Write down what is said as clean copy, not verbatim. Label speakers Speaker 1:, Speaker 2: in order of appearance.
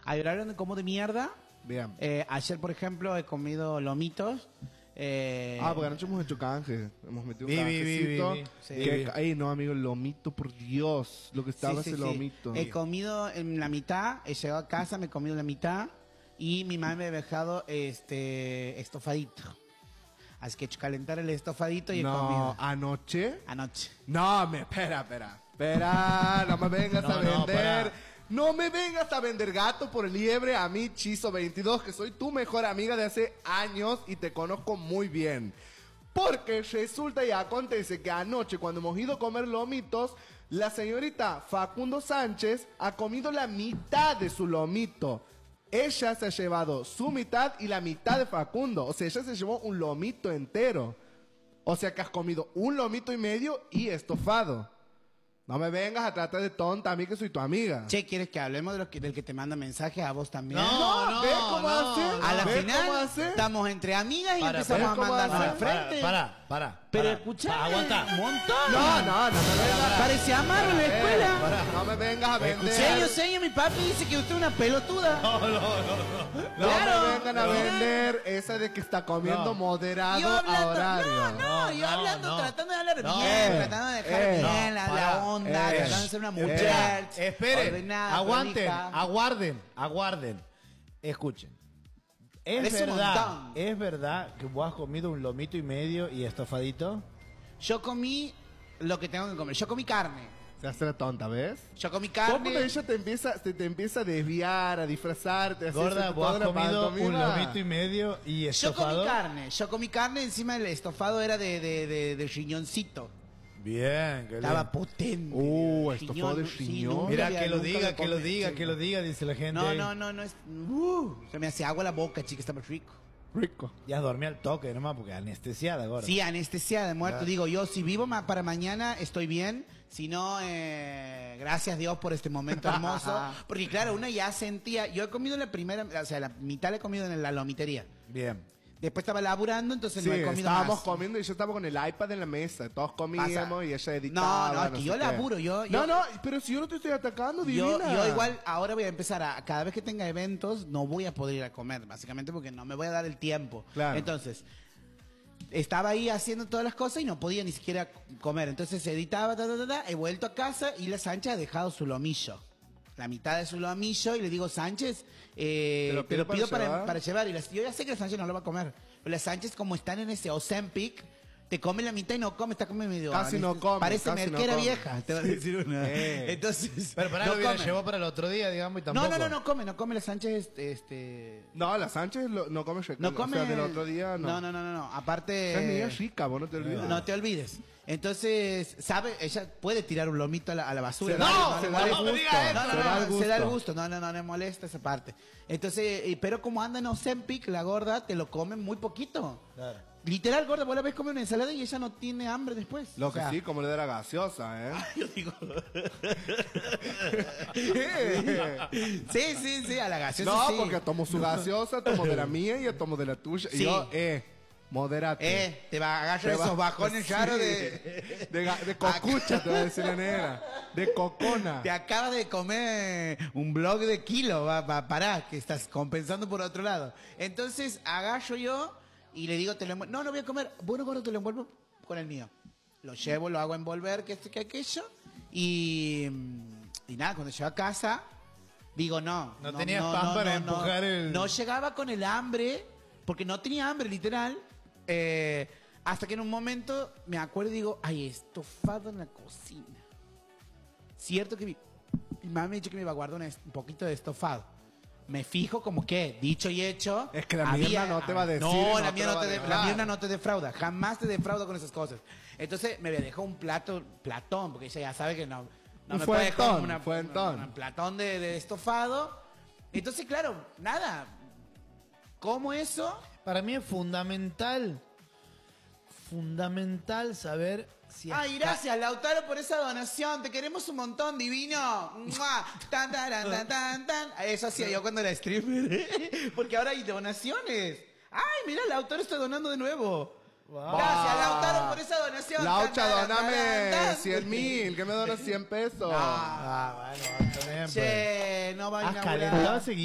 Speaker 1: Hay horarios donde como de mierda.
Speaker 2: Bien.
Speaker 1: Ayer, por ejemplo, he comido lomitos.
Speaker 2: Porque anoche hemos hecho canje. Hemos metido un
Speaker 3: Vi.
Speaker 2: canjecito.
Speaker 1: Sí.
Speaker 2: Ay, no, amigo, el lomito, por Dios. Lo que estaba ese lomito.
Speaker 1: He comido en la mitad, he llegado a casa, me he comido la mitad. Y mi mamá me ha dejado estofadito. Así que he hecho calentar el estofadito y he comido.
Speaker 2: ¿Anoche?
Speaker 1: Anoche.
Speaker 2: No, espera. No me vengas a vender. No me vengas a vender gato por liebre a mí, Chizo 22, que soy tu mejor amiga de hace años y te conozco muy bien. Porque resulta y acontece que anoche, cuando hemos ido a comer lomitos, la señorita Facundo Sánchez ha comido la mitad de su lomito. Ella se ha llevado su mitad y la mitad de Facundo. O sea, ella se llevó un lomito entero. O sea que has comido un lomito y medio y estofado. No me vengas a tratar de tonta a mí que soy tu amiga.
Speaker 1: Che, ¿quieres que hablemos del que te manda mensajes a vos también?
Speaker 3: No,
Speaker 2: ¿ves cómo hace?
Speaker 1: A la
Speaker 2: ¿Ves
Speaker 1: final
Speaker 2: cómo hace?
Speaker 1: estamos entre amigas y
Speaker 3: Para,
Speaker 1: empezamos a
Speaker 2: ¿ves cómo
Speaker 1: mandarnos
Speaker 2: hace?
Speaker 1: al frente.
Speaker 3: Para.
Speaker 1: Pero escuchá,
Speaker 3: aguanta.
Speaker 1: un montón.
Speaker 2: No me vengas.
Speaker 1: Parece amarro en la escuela.
Speaker 2: No me vengas a vender.
Speaker 1: Señor, mi papi dice que usted es una pelotuda.
Speaker 2: No
Speaker 1: Claro.
Speaker 2: me vengan a vender esa de que está comiendo moderado
Speaker 1: Yo hablando,
Speaker 2: a horario.
Speaker 1: yo hablando, tratando de hablar
Speaker 3: No.
Speaker 1: bien, tratando de dejar bien la
Speaker 3: para.
Speaker 1: onda, tratando de ser una mujer.
Speaker 3: Esperen,
Speaker 1: ordenada,
Speaker 3: aguanten,
Speaker 1: prolija.
Speaker 3: aguarden. Escuchen.
Speaker 1: Parece un montón.
Speaker 3: ¿Es verdad que vos has comido un lomito y medio y estofadito?
Speaker 1: Yo comí lo que tengo que comer. Yo comí carne.
Speaker 2: Se hace la tonta, ¿ves?
Speaker 1: Yo comí
Speaker 2: ¿Cómo
Speaker 1: carne.
Speaker 2: ella te empieza a desviar, a disfrazarte?
Speaker 3: Gorda, vos has comido un lomito y medio y
Speaker 1: Yo
Speaker 3: estofado.
Speaker 1: comí carne, encima el estofado era de riñoncito.
Speaker 3: Bien, que
Speaker 1: Estaba potente.
Speaker 2: Estofado de riñón.
Speaker 1: nunca
Speaker 3: Mira,
Speaker 1: había-
Speaker 3: que lo
Speaker 1: nunca
Speaker 3: diga,
Speaker 1: había comido.
Speaker 3: que lo diga, dice la gente.
Speaker 1: No, es... se me hace agua la boca, chica, está muy rico.
Speaker 2: Rico.
Speaker 3: Ya dormí al toque nomás porque anestesiada, gorda.
Speaker 1: Sí, anestesia de muerto.
Speaker 3: Claro.
Speaker 1: Digo, yo si vivo para mañana estoy bien. Si no, gracias Dios por este momento hermoso. Porque claro, uno ya sentía... Yo he comido la primera... O sea, la mitad la he comido en la lomitería.
Speaker 3: Bien.
Speaker 1: Después estaba laburando, entonces
Speaker 2: Sí,
Speaker 1: no he comido
Speaker 2: estábamos
Speaker 1: más.
Speaker 2: comiendo y yo estaba con el iPad en la mesa. Todos comíamos y ella
Speaker 1: No,
Speaker 2: editaba.
Speaker 1: es que yo
Speaker 2: sé qué.
Speaker 1: laburo.
Speaker 2: No, pero si yo no te estoy atacando,
Speaker 1: Yo
Speaker 2: divina.
Speaker 1: igual ahora voy a empezar cada vez que tenga eventos no voy a poder ir a comer, básicamente porque no me voy a dar el tiempo.
Speaker 2: Claro.
Speaker 1: Entonces, estaba ahí haciendo todas las cosas y no podía ni siquiera comer. Entonces editaba, he vuelto a casa y la Sánchez ha dejado su lomillo. La mitad de su lomillo y le digo, Sánchez, te lo pido para llevar. Y yo ya sé que la Sánchez no lo va a comer. Pero la Sánchez, como están en ese Ozempic, te come la mitad y no come, está comiendo medio.
Speaker 2: Casi no come,
Speaker 1: Parece
Speaker 2: casi no
Speaker 1: merquera
Speaker 2: come.
Speaker 1: vieja, te voy a decir una. Entonces,
Speaker 3: Pero para
Speaker 1: no
Speaker 3: lo que la
Speaker 1: come.
Speaker 3: llevó para el otro día, digamos, y tampoco.
Speaker 1: No come la Sánchez,
Speaker 2: No, la Sánchez no come
Speaker 1: no come.
Speaker 2: O sea, del otro día no.
Speaker 1: No. Aparte.
Speaker 2: Esa niña es rica, vos no te olvides.
Speaker 1: No te olvides. Entonces, ¿sabe? Ella puede tirar un lomito a la basura.
Speaker 2: Se da- se da el
Speaker 1: no,
Speaker 2: gusto,
Speaker 1: diga eso.
Speaker 2: se da el gusto.
Speaker 1: Se da el gusto. No me molesta esa parte. Entonces, pero como anda en Ozempic, la gorda te lo come muy poquito.
Speaker 3: Claro.
Speaker 1: Literal, gorda, vos la ves comer una ensalada y ella no tiene hambre después.
Speaker 2: Lo
Speaker 1: O sea,
Speaker 2: que sí, como le da la gaseosa, ¿eh?
Speaker 1: Yo digo.
Speaker 2: ¿Qué?
Speaker 1: Sí, a la gaseosa.
Speaker 2: No,
Speaker 1: sí.
Speaker 2: porque tomo su gaseosa, tomo de la mía y yo tomo de la tuya.
Speaker 1: Sí.
Speaker 2: Y yo, modérate.
Speaker 1: Te va a agarrar esos bajones raros de.
Speaker 2: De cocucha, te va a decir la negra. De cocona.
Speaker 1: Te acabas de comer un blog de kilo, pará, que estás compensando por otro lado. Entonces agarro yo y le digo, no voy a comer. Bueno, gordo, te lo envuelvo con el mío. Lo llevo, lo hago envolver, que esto, que aquello. Y nada, cuando llego a casa, digo, no.
Speaker 3: No tenías pan para empujar el...
Speaker 1: No llegaba con el hambre, porque no tenía hambre, literal. Hasta que en un momento me acuerdo y digo, ay, estofado en la cocina. Cierto que mi mamá me ha dicho que me iba a guardar un poquito de estofado. Me fijo como que, dicho y hecho.
Speaker 2: Es que la mierda no te va a decir.
Speaker 1: No,
Speaker 2: y
Speaker 1: la
Speaker 2: te
Speaker 1: mierda
Speaker 2: va a dejar.
Speaker 1: la mierda no te defrauda. Jamás te defrauda con esas cosas. Entonces me dejó un platón, porque ella ya sabe que no
Speaker 2: Un
Speaker 1: me puede dejar
Speaker 2: fuentón, fuentón.
Speaker 1: un platón de estofado. Entonces, claro, nada. Como eso.
Speaker 3: Para mí es fundamental saber si...
Speaker 1: Ay, gracias, Lautaro, por esa donación. Te queremos un montón, divino. ¡Mua! Tan, taran, tan, tan, tan. Eso hacía yo cuando era streamer. Porque ahora hay donaciones. Ay, mira, Lautaro está donando de nuevo.
Speaker 3: Wow.
Speaker 1: Gracias, Lautaro, por esa donación.
Speaker 2: Laucha,
Speaker 1: Tan, taran,
Speaker 2: doname
Speaker 1: taran, tan.
Speaker 2: 100.000. Que me donas 100 pesos.
Speaker 3: Bueno, también, pues.
Speaker 1: Che, no vayan
Speaker 3: Has
Speaker 1: a
Speaker 3: calentado
Speaker 1: hablar.
Speaker 3: ese